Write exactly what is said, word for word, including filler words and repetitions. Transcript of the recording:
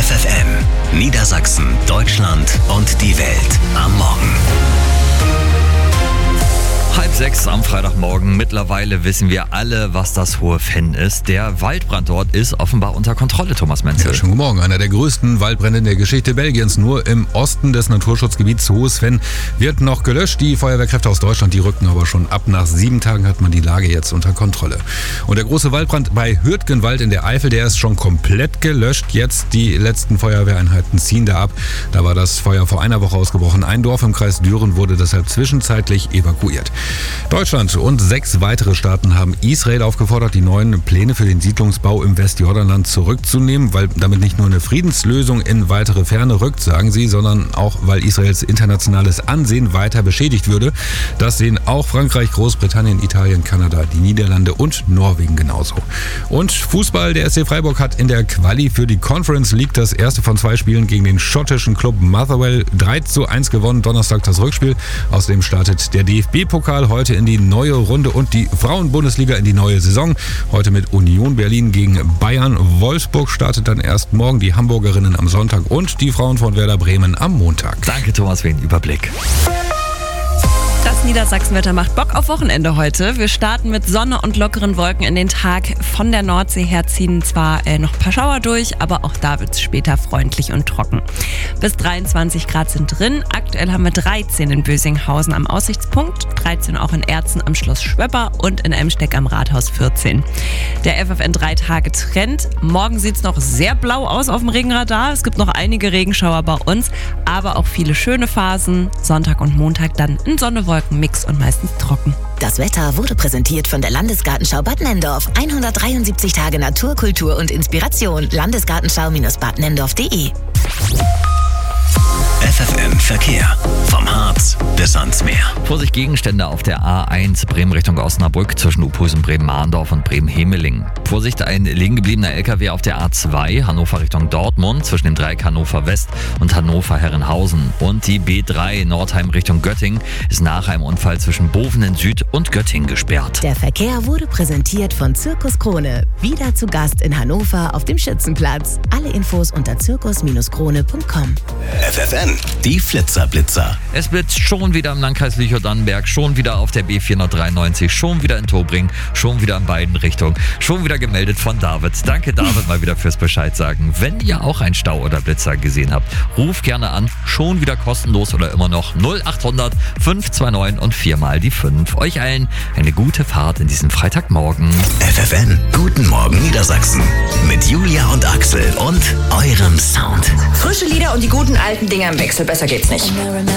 F F M, Niedersachsen, Deutschland und die Welt am Morgen. Halb sechs am Freitagmorgen. Mittlerweile wissen wir alle, was das Hohe-Venn ist. Der Waldbrand dort ist offenbar unter Kontrolle, Thomas Menzel. Ja, schönen guten Morgen. Einer der größten Waldbrände in der Geschichte Belgiens. Nur im Osten des Naturschutzgebiets Hohes-Venn wird noch gelöscht. Die Feuerwehrkräfte aus Deutschland, die rücken aber schon ab. Nach sieben Tagen hat man die Lage jetzt unter Kontrolle. Und der große Waldbrand bei Hürtgenwald in der Eifel, der ist schon komplett gelöscht. Jetzt die letzten Feuerwehreinheiten ziehen da ab. Da war das Feuer vor einer Woche ausgebrochen. Ein Dorf im Kreis Düren wurde deshalb zwischenzeitlich evakuiert. Deutschland und sechs weitere Staaten haben Israel aufgefordert, die neuen Pläne für den Siedlungsbau im Westjordanland zurückzunehmen, weil damit nicht nur eine Friedenslösung in weitere Ferne rückt, sagen sie, sondern auch, weil Israels internationales Ansehen weiter beschädigt würde. Das sehen auch Frankreich, Großbritannien, Italien, Kanada, die Niederlande und Norwegen genauso. Und Fußball, der S C Freiburg hat in der Quali für die Conference League das erste von zwei Spielen gegen den schottischen Club Motherwell drei zu eins gewonnen. Donnerstag das Rückspiel. Außerdem startet der D F B-Pokal heute in die neue Runde und die Frauen-Bundesliga in die neue Saison. Heute mit Union Berlin gegen Bayern. Wolfsburg startet dann erst morgen, die Hamburgerinnen am Sonntag und die Frauen von Werder Bremen am Montag. Danke, Thomas, für den Überblick. Das Niedersachsenwetter macht Bock auf Wochenende heute. Wir starten mit Sonne und lockeren Wolken in den Tag. Von der Nordsee her ziehen zwar äh, noch ein paar Schauer durch, aber auch da wird es später freundlich und trocken. Bis dreiundzwanzig Grad sind drin. Aktuell haben wir dreizehn in Bösinghausen am Aussichtspunkt, dreizehn auch in Erzen am Schloss Schwöpper und in Emsteck am Rathaus vierzehn. Der F F N drei Tage Trend. Morgen sieht es noch sehr blau aus auf dem Regenradar. Es gibt noch einige Regenschauer bei uns, aber auch viele schöne Phasen. Sonntag und Montag dann in Sonne, Wolkenmix und meistens trocken. Das Wetter wurde präsentiert von der Landesgartenschau Bad Nenndorf. hundertdreiundsiebzig Tage Natur, Kultur und Inspiration. Landesgartenschau-bad nendorf punkt de. F F M Verkehr. Vom Harz bis ans Meer. Vorsicht, Gegenstände auf der A eins Bremen Richtung Osnabrück zwischen Uphusen, Bremen-Mahndorf und Bremen-Hemeling. Vorsicht, ein liegen gebliebener L K W auf der A zwei Hannover Richtung Dortmund zwischen dem Dreieck Hannover West und Hannover-Herrenhausen. Und die B drei Nordheim Richtung Göttingen ist nach einem Unfall zwischen Bovenen Süd und Göttingen gesperrt. Der Verkehr wurde präsentiert von Zirkus Krone. Wieder zu Gast in Hannover auf dem Schützenplatz. Alle Infos unter zirkus krone punkt com. F F N, die Flitzerblitzer. Es blitzt schon wieder im Landkreis Lüchow-Dannenberg, schon wieder auf der B vierhundertdreiundneunzig, schon wieder in Tobring, schon wieder in beiden Richtungen, schon wieder gemeldet von David. Danke David mal wieder fürs Bescheid sagen. Wenn ihr auch einen Stau oder Blitzer gesehen habt, ruft gerne an, schon wieder kostenlos oder immer noch null achthundert fünf zwei neun und viermal die fünf. Euch allen eine gute Fahrt in diesem Freitagmorgen. F F N, guten Morgen Niedersachsen. Mit Julia und Axel und eurem Sound. Frische Lieder und die guten alten Dinger im Wechsel, besser geht's nicht.